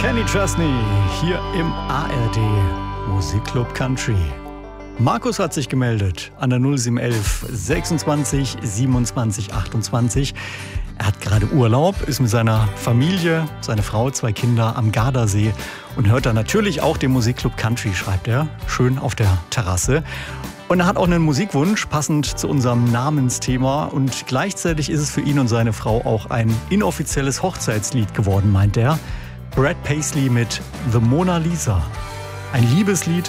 Kenny Chesney hier im ARD Musikclub Country. Markus hat sich gemeldet an der 0711 26 27 28. Er hat gerade Urlaub, ist mit seiner Familie, seine Frau, 2 Kinder am Gardasee und hört da natürlich auch den Musikclub Country, schreibt er, schön auf der Terrasse. Und er hat auch einen Musikwunsch, passend zu unserem Namensthema. Und gleichzeitig ist es für ihn und seine Frau auch ein inoffizielles Hochzeitslied geworden, meint er. Brad Paisley mit The Mona Lisa. Ein Liebeslied